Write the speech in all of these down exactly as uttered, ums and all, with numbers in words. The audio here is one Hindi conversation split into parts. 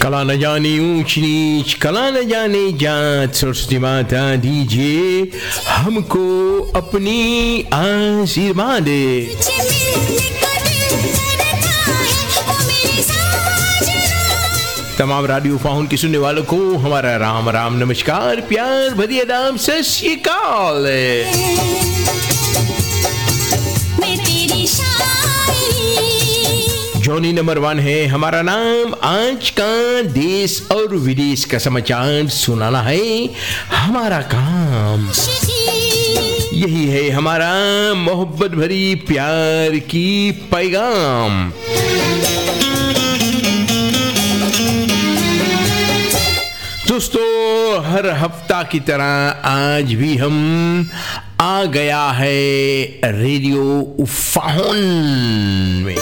कला न जाने ऊंच नीच, कला न जाने जात, सरस्वती माता दीजिए हमको अपनी आशीर्वाद। तमाम रेडियो फाउन की सुनने वालों को हमारा राम राम, नमस्कार, प्यार भरी आदाब, सत श्री अकाल। जॉनी नंबर वन है हमारा नाम। आज का देश और विदेश का समाचार सुनाना है हमारा काम। यही है हमारा मोहब्बत भरी प्यार की पैगाम। दोस्तों, हर हफ्ता की तरह आज भी हम आ गया है रेडियो फाउन में,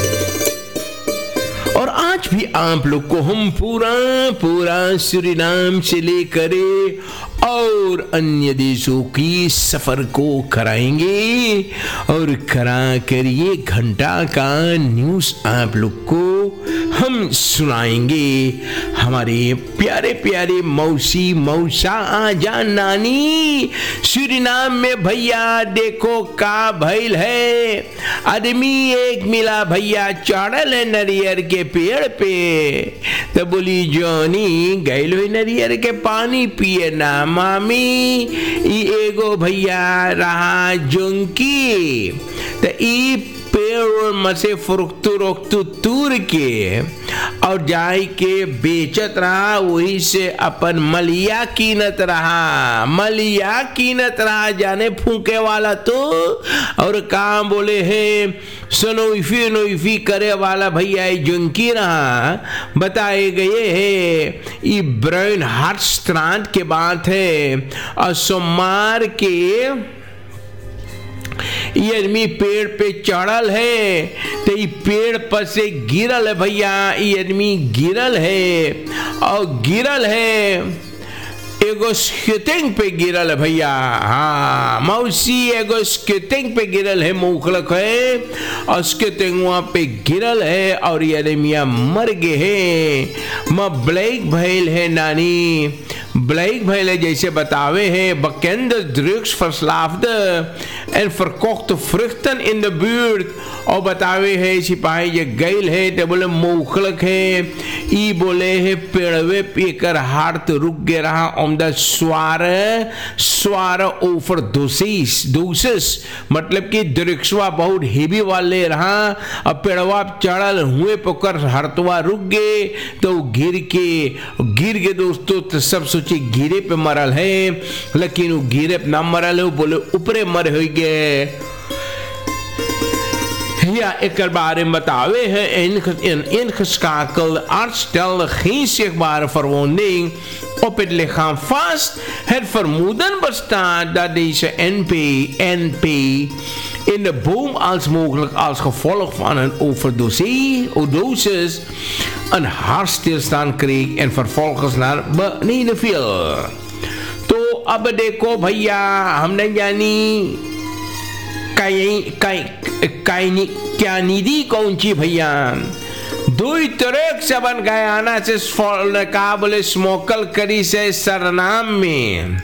और आज भी आप लोग को हम पूरा पूरा सूरीनाम से लेकर और अन्य देशों की सफर को कराएंगे, और करा कर ये घंटा का न्यूज़ आप लोग को हम सुनाएंगे। हमारे प्यारे प्यारे मौसी मौसा आजा नानी, सूरीनाम में भैया देखो का भइल है। आदमी एक मिला भैया चढ़ल है नरियर के पेड़ पे, तो बोली जॉनी गइल हुई नरियर के पानी पिए ना मामी। ई एगो भैया रहा जुंकी, तो ई पेड़ में से फुरुकतु रोकतु तूर के और जाय के बेचत रहा, वही से अपन मलिया कीनत रहा, मलिया कीनत रहा, जाने फूके वाला तो। और काम बोले है सनोइफी नोइफी करे वाला भैया जुंकी रहा। बताए गए है ये ब्राउन हार्ट स्ट्रांड के बात है, और सोमवार के ये आदमी पेड़ पे चढ़ल है, तो ये पेड़ पर से गिरल है भैया। ये आदमी गिरल है और गिरल है एगो स्केटिंग पे गिरल है भैया। हाँ मौसी एगो स्केटिंग पे गिरल है, मुखलक है, और स्केटिंग वहां पे गिरल है और ये आदमिया मर गए है। मां ब्लैक भैल है नानी, ब्लैक भैल है जैसे बतावे है बकेंद drugs verslaafde en verkochte vruchten in de buurt। और बतावे है सिपाही ये गैल है, तो बोले मोखलक है, ई बोले है पेड़वे पे कर हाथ रुक गए रहा on the Suar Suar over दोसिस दोसिस, मतलब कि दृक्षवा बहुत हेवी वाले रहा, अब पेड़वा चढ़ल हुए पकर हरतवा रुक गए, तो गिर के गिर के दोस्तों तो सब सोचे गिरे पे मरल है, लेकिन वो गिरे पे ना मरल है, बोले ऊपरे मर हो गए। Ja, ik er in बतावे है in ingeschakelde arts stelde geen zichtbare verwonding op het lichaam vast. Het vermoeden bestaat dat deze N P N P in de boom als mogelijk als gevolg van een overdosis een hartstilstand kreeg en vervolgens naar beneden viel. तो अब देखो भैया, हमने जानी क्या निधि कौन ची भैया, दुई तरह से बन गयाना से का बोले स्मोकल करी से सरनाम में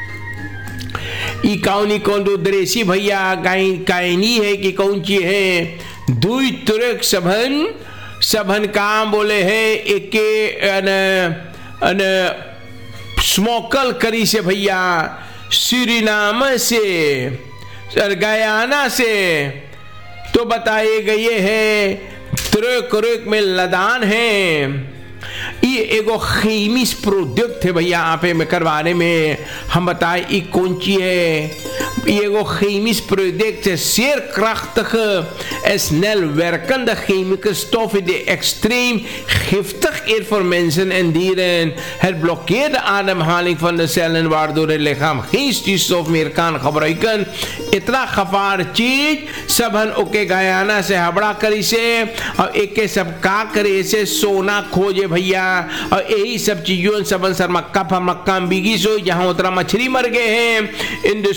ई कौनी कौन दो दरेसी भैया कायनी है कि कौन ची है, दुई तरह सबन सबन काम बोले है एक अन अन स्मोकल करी से भैया सूरीनाम से गयाना से। तो बताए गए है त्रुक रुक में लदान है, ये एगो खीमिस प्रोडक्ट है भैया। आप में करवाने में हम बताए ये कौन ची है, ये एगो chemisch product is zeer krachtige en snel werkende chemische stoffen die extreem giftig is voor mensen en dieren. Het blokkeert de ademhaling van de cellen waardoor het lichaam geen zuurstof meer kan gebruiken. इतना खफार चीज सबन ओके गयाना से हबड़ा करी से और एक के सब का करे से सोना खोजे भैया और यही सब चीजों सबन सर मक्का फा मक्का बिगी सो जहां उतरा मछली मर गए हैं। इंडस्ट्री बोले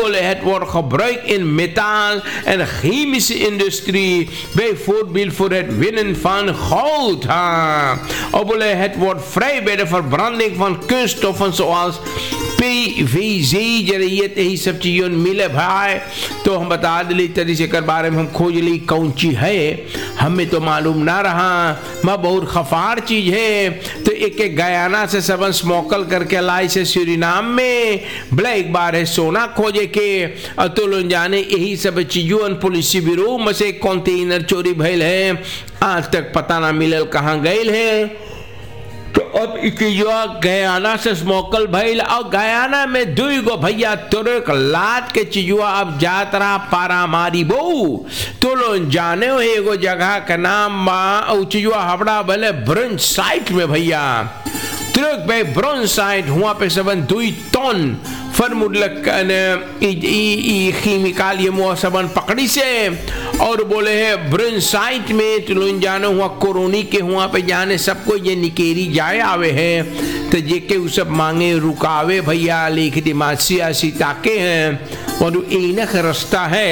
bolle het wordt gebruikt in metaal en chemische industrie, bijvoorbeeld voor het winnen van goud. Ha. Of bolle het wordt vrij bij de verbranding van kunststoffen zoals P V C, जरिए यही सब चीज़ों मिले भाई। तो हम बता दिली तरी से कर बारे में हम खोज ली कौन चीज है, हमें तो मालूम ना रहा, मैं बहुत खफार चीज है। तो एक एक गयाना से सबन स्मोकल करके लाई से सूरीनाम में ब्लैक बार है सोना खोजे के, और तो लोग जाने यही सब चीजों पुलिस ब्यूरो में से कंटेनर चोरी भइल है, आज तक पता ना मिलल कहाँ गइल है। तो अब गयाना से स्मोकल भइल, और गयाना में दुई गो भैया तुरक लात के चिजुआ अब जातरा पारा मारी बो। तो लोग जाने हो एगो जगह का नाम बा, और चिजुआ हबड़ा भले ब्रंच साइट में भैया तुरक भाई ब्रंच साइट हुआ पे सबन दुई टन फर्मुलक कीमिकल ये मुआ सबन पकड़ी से, और बोले है ब्रंच साइट में तो लोग जाने हुआ कोरोनी के हुआ पे जाने सबको ये निकेरी जाए आवे है, तो जे के उ सब मांगे रुकावे भैया लिख दिमासी आसी ताके हैं। और एक रास्ता है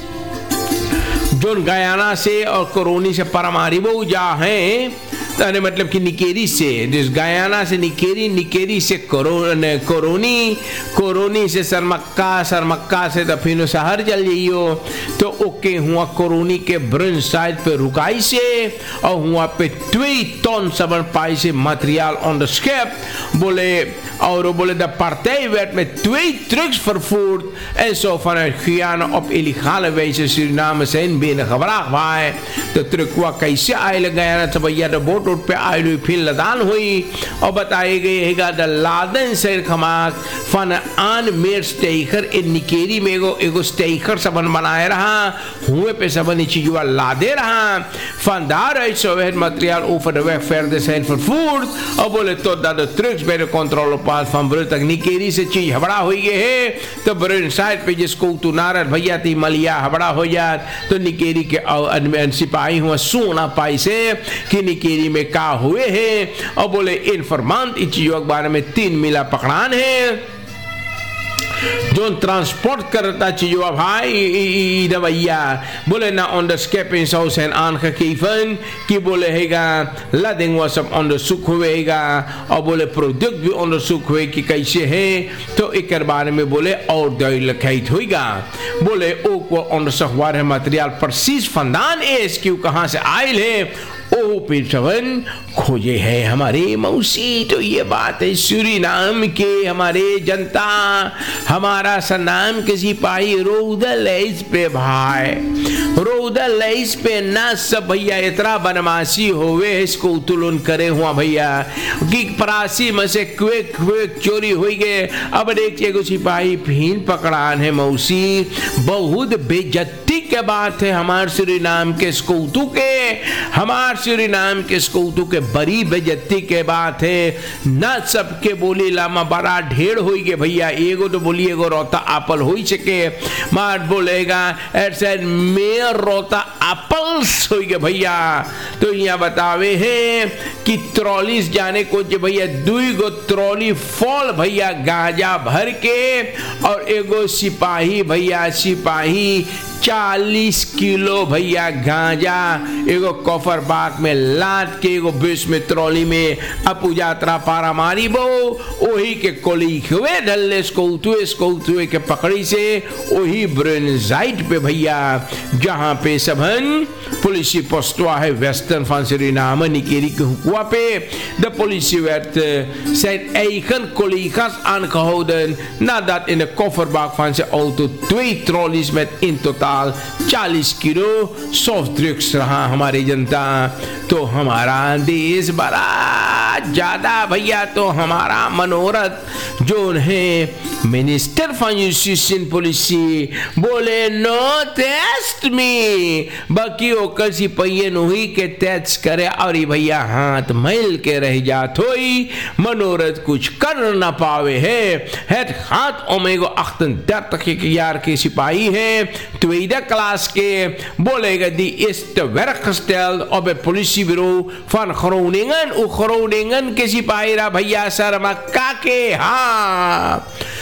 जो गयाना से और कोरोनी से परमारिबो जा है, अरे मतलब कि निकेरी से जिस गयाना से निकेरी, निकेरी से कोरोनी, कोरोनी से सरमक्का, सरमक्का से दफिनो शहर चल जाइयो। तो ओके हुआ कोरोनी के ब्रंच साइड पे रुकाई से, और हुआ पे ट्वी टन सबन पाई से मटेरियल ऑन द स्केप बोले, और बोले the partij werd met twee trucks vervoerd en zo vanuit Guyana op illegale wijze Suriname zijn binnengebracht भाई। तो ट्रक हुआ कैसे आए गयाना तो भैया तो बोट रोड पे आई फिर लदान हुई, और बताई गई है द लादन से खमाक फन आन मेर स्टेकर इन निकेरी में एगो एगो स्टेकर सबन बनाए रहा, हुए पे सबन चीजुआ लादे रहा फनदार है सोवेट मटेरियल ऊपर द वेग verder zijn vervoerd, और बोले तो the trucks bij de controle pass van ब्रु तक निकेरी से चीज हबड़ा हुई है। तो ब्रु साइड पे जिसको तू नारद भैया ती मलिया हबड़ा हो जात, तो निकेरी के सिपाही हुआ सोना पाई से कि निकेरी में का हुए हैं, और बोले इन्फॉर्मेंट इस चीजों के बारे में तीन मिला पकड़ान है जो ट्रांसपोर्ट करता चीजों भाई भैया बोले ना on the escaping house and aangegeven कि बोले हैगा लदिंग वो सब onderzoek हुएगा, और बोले प्रोडक्ट भी onderzoek हुए कि कैसे है। तो एक बारे में बोले और duidelijkheid होएगा, बोले ओ को onderzoek waar है मटेरियल precies vandaan is क्यों कहाँ से आयल है, ओ पिछवन खोजे है हमारे मौसी। तो ये बात है सूरीनाम के हमारे जनता, हमारा सनाम के सिपाही रोदल इस पे भाई, रोदल इस पे ना सब भैया इतना बनमासी होवे इसको उतुलन करे हुआ भैया कि परासी में से क्वेक क्वेक चोरी हुई गए। अब एक एगो सिपाही फिर पकड़ान है मौसी, बहुत बेइज्जती के बात है हमार सूरीनाम के स्कूतू के, हमार सूरीनाम के स्कूतू के बड़ी बेइज्जती के बात है। ना सबके बोली लामा बड़ा ढेर होई गे भैया, एगो तो बोली एगो रोता एप्पल होई सके, मार बोलेगा ऐसे मेयर रोता एप्पल्स होई गे भैया। तो यहाँ बतावे हैं कि ट्रॉलीस जाने को जे भैया दुई गो ट्रॉली फॉल भैया गांजा भर के, और एगो सिपाही भैया सिपाही चालीस किलो भैया गांजा एगो कॉफर बाग में लाद के एगो बेस में ट्रॉली में अपू यात्रा पारा मारी बो, वही के कोली हुए ढल्ले स्कूतुए स्कूतुए के पकड़ी से वही ब्रेनजाइट पे भैया जहां पे सबन politie postoa है Western van Suriname, Nikeri Huwa पे de politie werd uh, zijn eigen collega's aangehouden nadat in de kofferbak van zijn auto twee trolleys met in totaal चालीस किलो सॉफ्ट ड्रिंक्स रहा हमारी जनता। तो हमारा देश बड़ा ज्यादा भैया, तो हमारा मनोरथ जो है मिनिस्टर फॉर जस्टिस पॉलिसी बोले नो टेस्ट मी, बाकी ओकर सिपहिए हुई के टेस्ट करे और भैया हाथ मैल के रह जात होई, मनोरथ कुछ कर ना पावे है। het gaat om ego achtendertig jaar के सिपाही है, tweede klas के बोलेगा die is te werk gesteld op het politiebureau van Groningen. O Groningen के सिपाही रा भैया शर्मा काके हाँ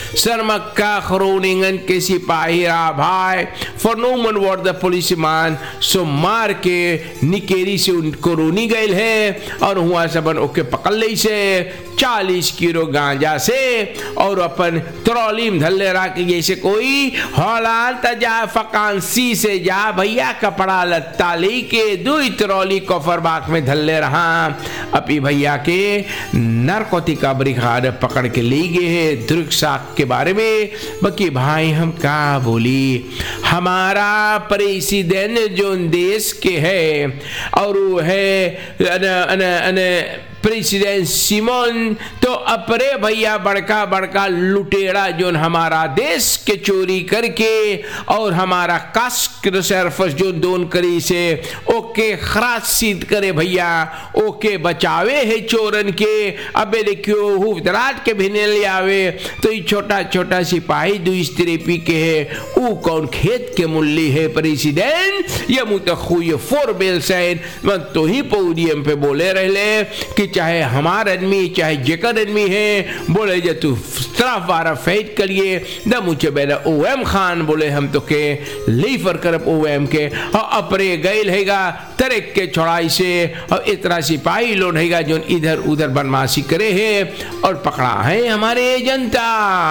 सरमक्का खरोनिंगन के सिपाही रहा भाई फॉर नो मन वॉट द पुलिसमैन सो मार के निकेरी से उनको रोनी गए है और हुआ सबन ओके पकड़ ली से चालीस किलो गांजा से और अपन ट्रॉली में धल्ले रहा कि जैसे कोई हौलाल तजा फकांसी से जा भैया कपड़ा लत्ता लेके दुई ट्रॉली कफर बाग में धल्ले रहा अपी भैया के नारकोटिका ब्रिगाड पकड़ के ले गए हैं दुर्गसाक के बारे में। बाकी भाई हम का बोली हमारा प्रेसिडेंट जो देश के है और वो है अन, अन, अन, प्रेसिडेंट सिमोन तो अपरे भैया बड़का बड़का लुटेरा जो हमारा देश के चोरी करके और हमारा कास्ट रिजर्व जो दोन करी से ओके खराज सिद्ध करे भैया ओके बचावे है चोरन के। अबे देखियो हुराट के भिने ले आवे तो ये छोटा छोटा सिपाही दो स्त्रीपी के है वो कौन खेत के मुल्ली है प्रेसिडेंट ये मुत खुए फोर बेल सैन मन तो ही पोडियम पे बोले रहले कि चाहे हमारा आदमी चाहे जेकर आदमी है बोले जे तू स्ट्राफ वारा फेट करिए द मुझे बेला ओएम खान बोले हम तो के लीफर करप ओएम के और अपरे गए रहेगा तरक के चौड़ाई से और इतना सिपाही लोग रहेगा जो इधर उधर बदमाशी करे है और पकड़ा है हमारे जनता।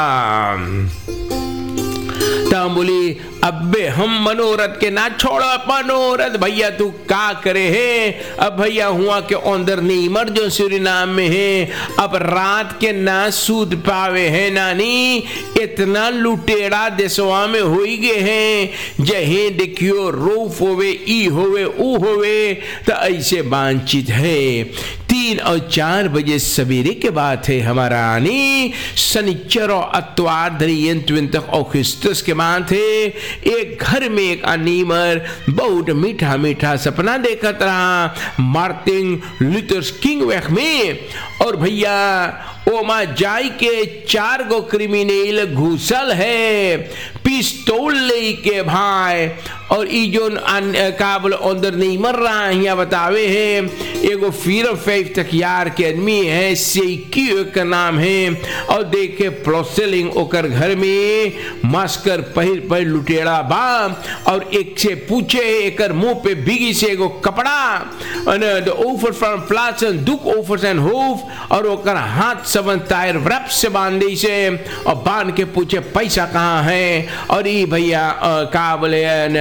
तब बोली अबे हम मनोरथ के ना छोड़ो मनोरथ भैया तू का करे है अब भैया हुआ के अंदर नीमर जो सूरीनाम में है अब रात के ना सूद पावे है नानी इतना लुटेरा देशवा में हो गए हैं जहे देखियो रूफ होवे ई होवे ऊ होवे तो ऐसे वांछित है। तीन और चार बजे सवेरे के बाद है हमारा आनी शनिचर और अतवार धरियन तक ऑगस्टस के बाद थे एक घर में एक अनीमर बहुत मीठा मीठा सपना देखत रहा मार्टिन लूथर किंग वेख में और भैया ओमा जाई के चार गो क्रिमिनल घुसल है पिस्तौल ले के भाई और ई जो का बोले अंदर नहीं मर रहा है यहाँ बतावे है एगो फिर फैफ तक यार के आदमी है सेकियो का नाम है और देखे प्रोसेलिंग ओकर घर में मास्कर पहिर पहिर लुटेड़ा बा और एक से पूछे एकर मुंह पे बिगी से एगो कपड़ा the offer from plots and दुक ओफर्स एंड होफ और ओकर हाथ सबन टायर व्रप से बांधी से और बांध के पूछे पैसा कहाँ है और ई भैया का बोले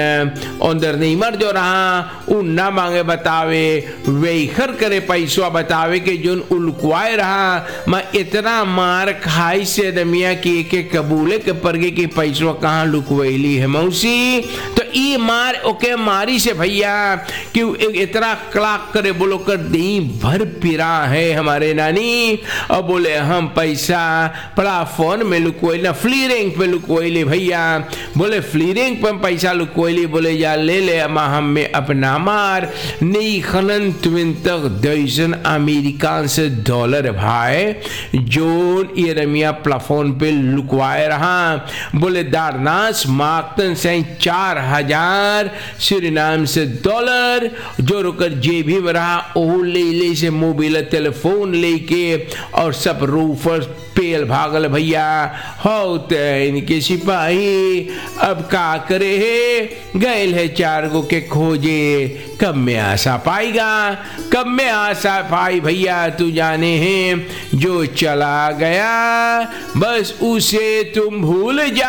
अंदर नहीं मर जो रहा उ ना मांगे बतावे वेखर करे पैसा बतावे के जोन उलकुआए रहा मैं इतना मार खाई से दमिया की के कबूले के परगे की पैसा कहाँ लुकवैली है मौसी तो ई मार ओके मारी से भैया कि इतना क्लाक करे बोलो कर दी भर पिरा है हमारे नानी और बोले हम पैसा पड़ा फोन में लुकोई ना फ्लीरिंग पे लुकोईली भैया बोले फ्लीरिंग पे पैसा लुकोईली बोले जा ले ले अमा हम में अपना मार नहीं खनन तुम तक दर्जन अमेरिकन से डॉलर भाई जोन ये रमिया प्लाफोन पे लुकवाए रहा बोले दारनास मार्कटन से चार हजार सूरीनाम से डॉलर जो रुकर जेबी में रहा ओ ले ले से मोबाइल टेलीफोन लेके और सब रूफर पेल भागल भैया होते इनके सिपाही अब का करे है गैल है चार गो के खोजे कब में आशा पाएगा कब में आशा पाई भैया तू जाने हैं जो चला गया बस उसे तुम भूल जा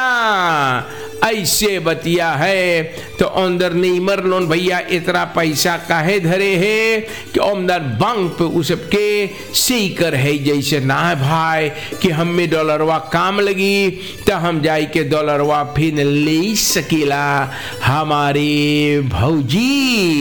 ऐसे बतिया है तो अंदर नहीं मर लोन भैया इतना पैसा काहे धरे है कि अंदर बैंक पे उसके सही कर है जैसे ना है भाई कि हम में डॉलरवा काम लगी तो हम जाई के डॉलरवा फिर ले सकीला हमारे भौजी।